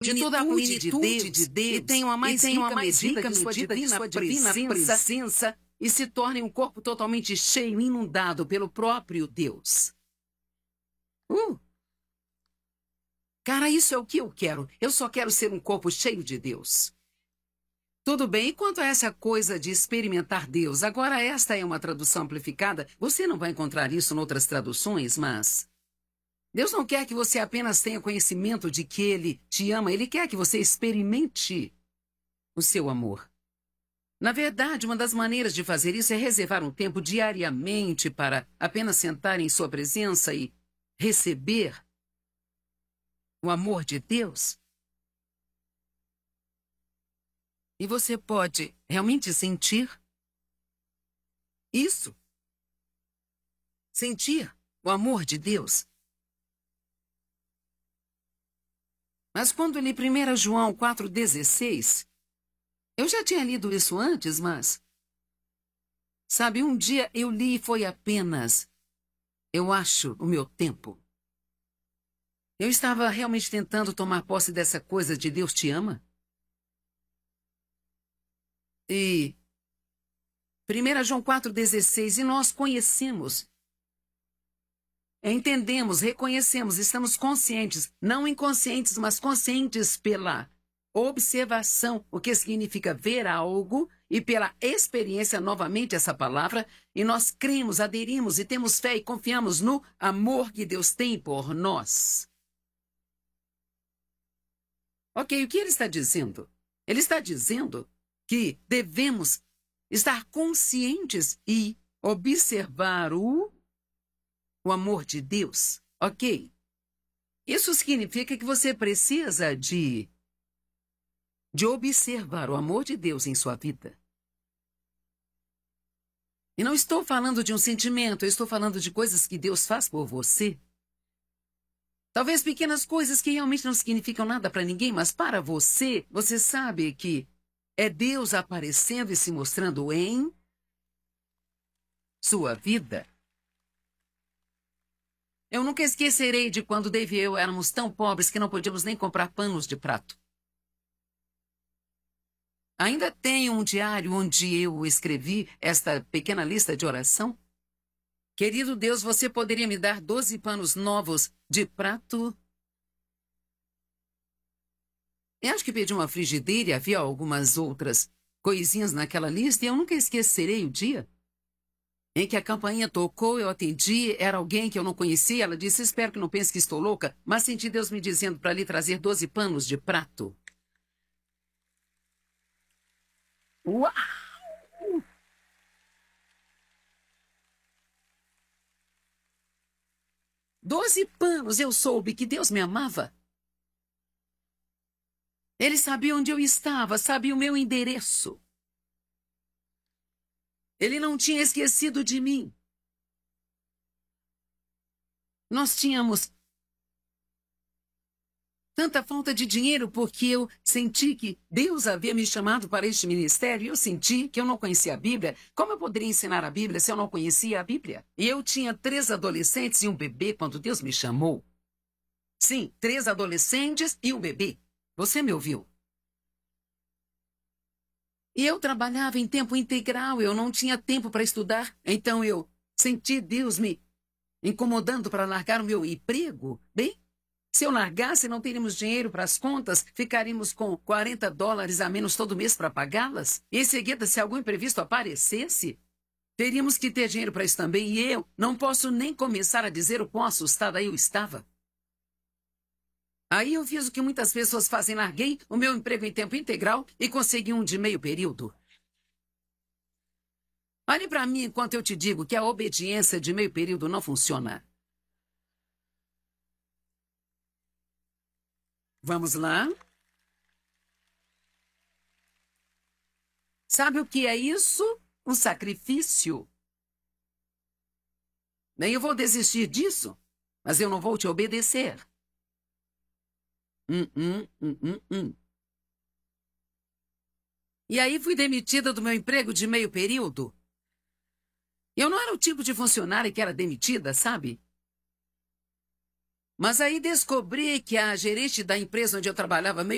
de toda a plenitude de Deus e tenham a mais rica medida de sua divina presença e se tornem um corpo totalmente cheio, inundado pelo próprio Deus. Cara, isso é o que eu quero. Eu só quero ser um corpo cheio de Deus. Tudo bem, e quanto a essa coisa de experimentar Deus? Agora, esta é uma tradução amplificada. Você não vai encontrar isso em outras traduções, mas Deus não quer que você apenas tenha conhecimento de que Ele te ama. Ele quer que você experimente o seu amor. Na verdade, uma das maneiras de fazer isso é reservar um tempo diariamente para apenas sentar em sua presença e receber o amor de Deus. E você pode realmente sentir isso. Sentir o amor de Deus. Mas quando li 1 João 4,16, eu já tinha lido isso antes, mas sabe, um dia eu li e foi apenas, eu acho, o meu tempo. Eu estava realmente tentando tomar posse dessa coisa de Deus te ama. E 1 João 4,16, e nós conhecemos, entendemos, reconhecemos, estamos conscientes, não inconscientes, mas conscientes pela observação, o que significa ver algo, e pela experiência, novamente essa palavra, e nós cremos, aderimos e temos fé e confiamos no amor que Deus tem por nós. Ok, o que ele está dizendo? Ele está dizendo que devemos estar conscientes e observar o amor de Deus, ok? Isso significa que você precisa de observar o amor de Deus em sua vida. E não estou falando de um sentimento, eu estou falando de coisas que Deus faz por você. Talvez pequenas coisas que realmente não significam nada para ninguém, mas para você, você sabe que é Deus aparecendo e se mostrando em sua vida. Eu nunca esquecerei de quando Dave e eu éramos tão pobres que não podíamos nem comprar panos de prato. Ainda tenho um diário onde eu escrevi esta pequena lista de oração. Querido Deus, você poderia me dar 12 panos novos de prato? Eu acho que pedi uma frigideira e havia algumas outras coisinhas naquela lista e eu nunca esquecerei o dia em que a campainha tocou, eu atendi, era alguém que eu não conhecia, ela disse, espero que não pense que estou louca, mas senti Deus me dizendo para lhe trazer 12 panos de prato. Uau! 12 panos, eu soube que Deus me amava. Ele sabia onde eu estava, sabia o meu endereço. Ele não tinha esquecido de mim. Nós tínhamos tanta falta de dinheiro porque eu senti que Deus havia me chamado para este ministério e eu senti que eu não conhecia a Bíblia. Como eu poderia ensinar a Bíblia se eu não conhecia a Bíblia? E eu tinha 3 adolescentes e um bebê quando Deus me chamou. Sim, 3 adolescentes e um bebê. Você me ouviu? E eu trabalhava em tempo integral, eu não tinha tempo para estudar. Então eu senti Deus me incomodando para largar o meu emprego. Bem, se eu largasse, não teríamos dinheiro para as contas, ficaríamos com $40 a menos todo mês para pagá-las. E em seguida, se algum imprevisto aparecesse, teríamos que ter dinheiro para isso também. E eu não posso nem começar a dizer o quão assustada eu estava. Aí eu fiz o que muitas pessoas fazem, larguei o meu emprego em tempo integral e consegui um de meio período. Olhe para mim enquanto eu te digo que a obediência de meio período não funciona. Vamos lá? Sabe o que é isso? Um sacrifício. Nem eu vou desistir disso, mas eu não vou te obedecer. E aí fui demitida do meu emprego de meio período. Eu não era o tipo de funcionária que era demitida, sabe? Mas aí descobri que a gerente da empresa onde eu trabalhava